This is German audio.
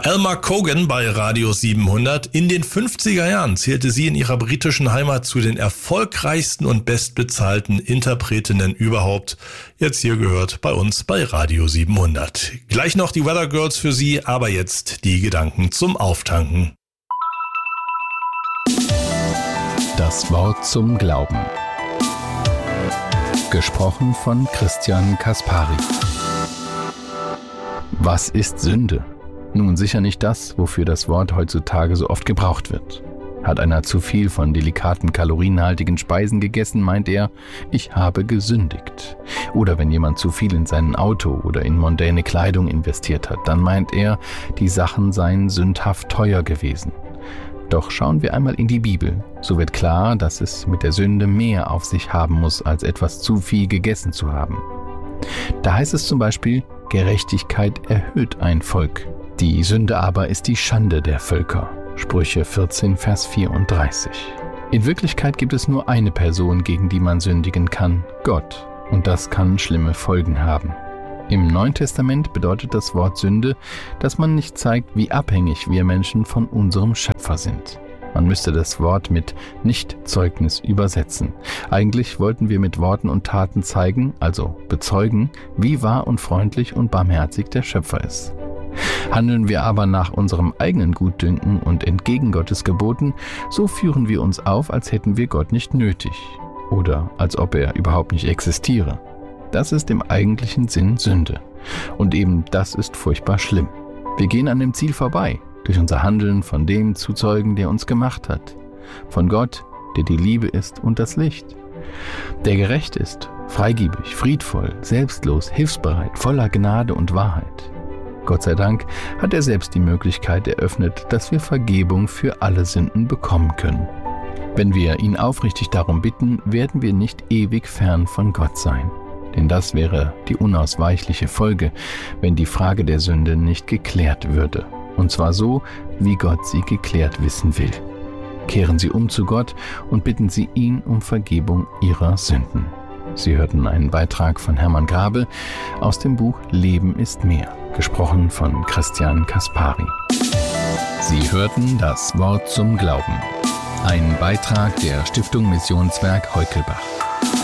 Alma Cogan bei Radio 700. In den 50er Jahren zählte sie in ihrer britischen Heimat zu den erfolgreichsten und bestbezahlten Interpretinnen überhaupt. Jetzt hier gehört bei uns bei Radio 700. Gleich noch die Weather Girls für Sie, aber jetzt die Gedanken zum Auftanken. Das Wort zum Glauben. Gesprochen von Christian Kaspari. Was ist Sünde? Nun sicher nicht das, wofür das Wort heutzutage so oft gebraucht wird. Hat einer zu viel von delikaten, kalorienhaltigen Speisen gegessen, meint er, ich habe gesündigt. Oder wenn jemand zu viel in sein Auto oder in mondäne Kleidung investiert hat, dann meint er, die Sachen seien sündhaft teuer gewesen. Doch schauen wir einmal in die Bibel. So wird klar, dass es mit der Sünde mehr auf sich haben muss, als etwas zu viel gegessen zu haben. Da heißt es zum Beispiel, Gerechtigkeit erhöht ein Volk. Die Sünde aber ist die Schande der Völker. Sprüche 14, Vers 34. In Wirklichkeit gibt es nur eine Person, gegen die man sündigen kann, Gott. Und das kann schlimme Folgen haben. Im Neuen Testament bedeutet das Wort Sünde, dass man nicht zeigt, wie abhängig wir Menschen von unserem Schöpfer sind. Man müsste das Wort mit Nicht-Zeugnis übersetzen. Eigentlich wollten wir mit Worten und Taten zeigen, also bezeugen, wie wahr und freundlich und barmherzig der Schöpfer ist. Handeln wir aber nach unserem eigenen Gutdünken und entgegen Gottes Geboten, so führen wir uns auf, als hätten wir Gott nicht nötig oder als ob er überhaupt nicht existiere. Das ist im eigentlichen Sinn Sünde. Und eben das ist furchtbar schlimm. Wir gehen an dem Ziel vorbei, durch unser Handeln von dem zu zeugen, der uns gemacht hat. Von Gott, der die Liebe ist und das Licht. Der gerecht ist, freigebig, friedvoll, selbstlos, hilfsbereit, voller Gnade und Wahrheit. Gott sei Dank hat er selbst die Möglichkeit eröffnet, dass wir Vergebung für alle Sünden bekommen können. Wenn wir ihn aufrichtig darum bitten, werden wir nicht ewig fern von Gott sein. Denn das wäre die unausweichliche Folge, wenn die Frage der Sünde nicht geklärt würde. Und zwar so, wie Gott sie geklärt wissen will. Kehren Sie um zu Gott und bitten Sie ihn um Vergebung Ihrer Sünden. Sie hörten einen Beitrag von Hermann Grabe aus dem Buch Leben ist mehr, gesprochen von Christian Kaspari. Sie hörten das Wort zum Glauben. Ein Beitrag der Stiftung Missionswerk Heukelbach.